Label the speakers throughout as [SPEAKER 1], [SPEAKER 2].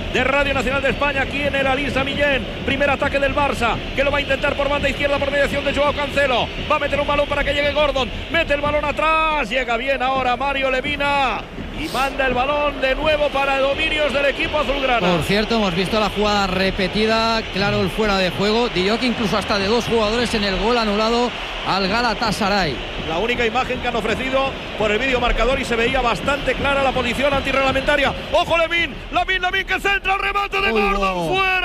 [SPEAKER 1] de Radio Nacional de España, aquí en el Elisa Millén. Primer ataque del Barça, que lo va a intentar por banda izquierda por mediación de Joao Cancelo. Va a meter un balón para que llegue Gordon, mete el balón atrás, llega bien ahora Mario Lemina y manda el balón de nuevo para dominios del equipo azulgrana.
[SPEAKER 2] Por cierto, hemos visto la jugada repetida, claro, el fuera de juego. Dijo que incluso hasta de 2 jugadores en el gol anulado al Galatasaray.
[SPEAKER 1] La única imagen que han ofrecido por el vídeo marcador y se veía bastante clara la posición antirreglamentaria. ¡Ojo Lemín! ¡Lemín que centra! ¡El remate de Gordon!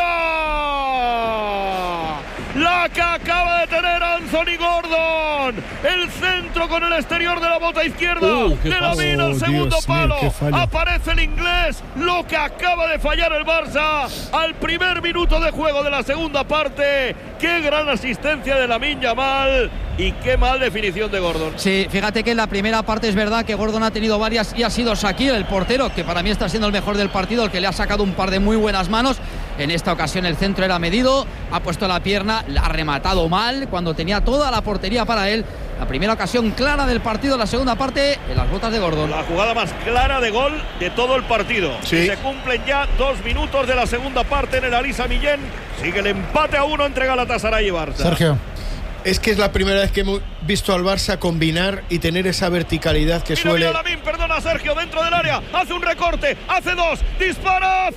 [SPEAKER 1] ¡Fuera! La que acaba de tener Anthony Gordon. El centro con el exterior de la bota izquierda de Lemín al segundo palo. Aparece el inglés. Lo que acaba de fallar el Barça al primer minuto de juego de la segunda parte. Qué gran asistencia de Lamine Yamal. Y qué mal definición de Gordon.
[SPEAKER 2] Sí, fíjate que en la primera parte es verdad que Gordon ha tenido varias y ha sido Shaqiri, el portero, que para mí está siendo el mejor del partido, el que le ha sacado un par de muy buenas manos. En esta ocasión el centro era medido, ha puesto la pierna, la ha rematado mal cuando tenía toda la portería para él. La primera ocasión clara del partido, la segunda parte en las botas de Gordon.
[SPEAKER 1] La jugada más clara de gol de todo el partido.
[SPEAKER 3] Sí.
[SPEAKER 1] Y se cumplen ya 2 minutos de la segunda parte en el Elisa Millén. Sigue el empate a 1 entre Galatasaray y Barça.
[SPEAKER 4] Sergio.
[SPEAKER 3] Es que es la primera vez que hemos visto al Barça combinar y tener esa verticalidad que suele...
[SPEAKER 1] Mira Lamine, perdona Sergio, dentro del área, hace un recorte, hace 2, dispara,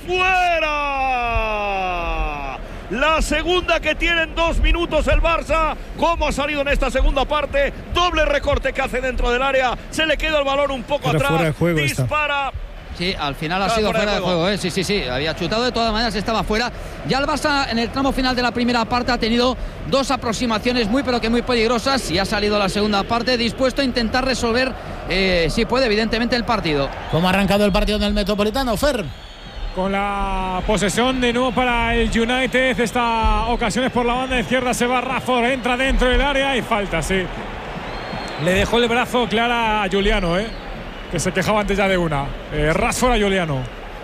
[SPEAKER 1] fuera. La segunda que tiene en 2 minutos el Barça. ¿Cómo ha salido en esta segunda parte? Doble recorte que hace dentro del área, se le queda el balón un poco atrás,
[SPEAKER 5] fuera de juego
[SPEAKER 1] dispara.
[SPEAKER 2] Sí, al final ha sido fuera de juego, ¿eh? Sí, había chutado, de todas maneras estaba fuera. Ya el Barça en el tramo final de la primera parte ha tenido 2 aproximaciones muy peligrosas y ha salido la segunda parte dispuesto a intentar resolver, si puede, evidentemente, el partido.
[SPEAKER 4] ¿Cómo ha arrancado el partido en el Metropolitano, Fer?
[SPEAKER 5] Con la posesión de nuevo para el United. Esta ocasión es por la banda izquierda, se va Rashford, entra dentro del área y falta, sí. Le dejó el brazo clara a Giuliano, que se quejaba antes ya de una. Rashford a Giuliano.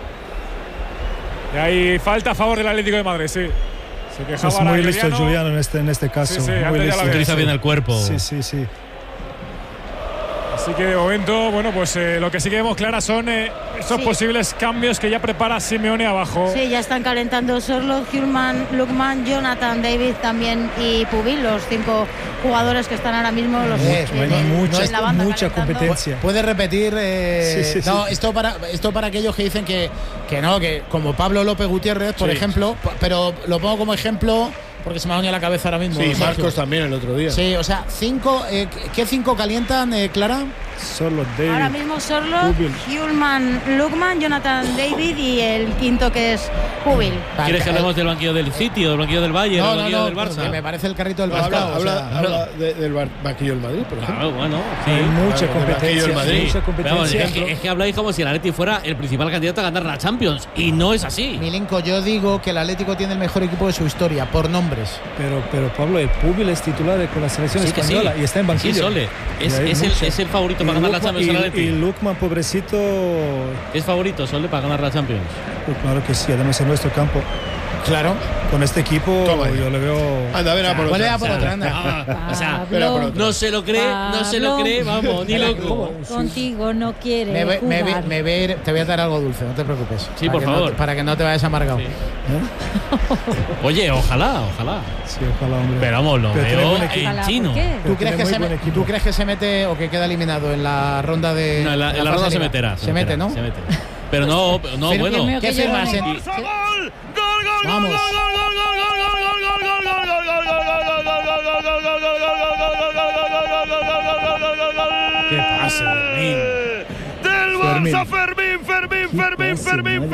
[SPEAKER 5] Y ahí falta a favor del Atlético de Madrid, sí. Se quejaba.
[SPEAKER 6] Es muy listo Giuliano en este caso.
[SPEAKER 5] Sí,
[SPEAKER 6] muy listo.
[SPEAKER 7] Utiliza bien el cuerpo.
[SPEAKER 6] Sí.
[SPEAKER 5] Así que de momento, bueno, pues lo que sí que vemos claras son esos posibles cambios que ya prepara Simeone abajo.
[SPEAKER 8] Sí, ya están calentando Sorloth, Hjulmand, Lookman, Jonathan David también y Pubil, los 5 jugadores que están ahora mismo los
[SPEAKER 6] mucha competencia.
[SPEAKER 4] ¿Puede repetir?
[SPEAKER 6] Sí.
[SPEAKER 4] No, esto para aquellos que dicen que no, que como Pablo López Gutiérrez, por ejemplo, pero lo pongo como ejemplo porque se me ha venido a la cabeza ahora mismo.
[SPEAKER 3] Sí, Marcos también el otro día.
[SPEAKER 4] Sí, o sea, 5. ¿Qué 5 calientan, Clara?
[SPEAKER 6] Sorloth, David.
[SPEAKER 8] Ahora mismo Sorloth, Hjulmand, Lookman, Jonathan David y el quinto que es Pubil.
[SPEAKER 7] ¿Quieres que hablemos del banquillo del City o del banquillo del Bayern o del banquillo del Barça?
[SPEAKER 4] Que me parece el carrito del Barça.
[SPEAKER 3] Habla del banquillo del Madrid, por ejemplo.
[SPEAKER 7] Claro, bueno. Sí.
[SPEAKER 6] Hay mucha competencia.
[SPEAKER 3] Mucha
[SPEAKER 6] competencia.
[SPEAKER 7] Es que habláis como si el Atleti fuera el principal candidato a ganar la Champions y no es así.
[SPEAKER 4] Milinko, yo digo que el Atlético tiene el mejor equipo de su historia, por nombres.
[SPEAKER 6] Pero Pablo, el Pubil es titular con la selección española y está en banquillo.
[SPEAKER 7] Sí, Sole. Es el favorito para ganar la Champions.
[SPEAKER 6] Y Lookman, pobrecito,
[SPEAKER 7] es favorito, Sole, para ganar la Champions.
[SPEAKER 6] Pues claro que sí, además en nuestro campo.
[SPEAKER 4] Claro.
[SPEAKER 6] Con este equipo yo le veo.
[SPEAKER 3] Anda, ven a por otra.
[SPEAKER 7] O sea, no se lo cree, vamos, ni loco.
[SPEAKER 8] Contigo no quiere jugar.
[SPEAKER 4] Te voy a dar algo dulce, no te preocupes.
[SPEAKER 7] Sí, por favor.
[SPEAKER 4] Para que no te vayas amargado.
[SPEAKER 7] Sí. Oye, ojalá.
[SPEAKER 6] Sí, ojalá, hombre.
[SPEAKER 7] Pero vamos, lo veo en chino.
[SPEAKER 4] ¿Tú crees que se mete o que queda eliminado en la ronda de.?
[SPEAKER 7] No, en la ronda se meterá.
[SPEAKER 4] Se mete, ¿no?
[SPEAKER 7] Se mete. Pero no, bueno.
[SPEAKER 4] ¿Qué firmas? Vamos.
[SPEAKER 5] ¿Qué pasa, Fermín?
[SPEAKER 1] Del Barça, Fermín.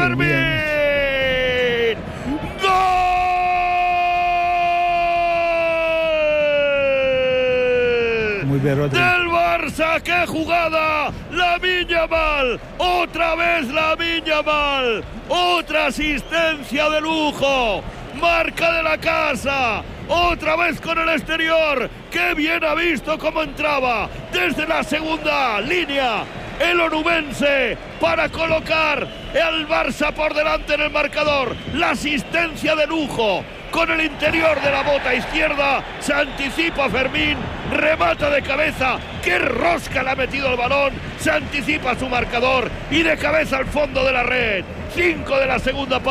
[SPEAKER 1] ¡Gol!
[SPEAKER 6] Muy bien, Rodri.
[SPEAKER 1] Del Barça, qué jugada. Lamine Yamal, otra vez Lamine Yamal, otra asistencia de lujo. Marca de la casa, otra vez con el exterior. Qué bien ha visto cómo entraba desde la segunda línea el onubense para colocar al Barça por delante en el marcador. La asistencia de lujo con el interior de la bota izquierda, se anticipa Fermín, remata de cabeza, qué rosca le ha metido el balón, se anticipa su marcador y de cabeza al fondo de la red. 5 de la segunda parte.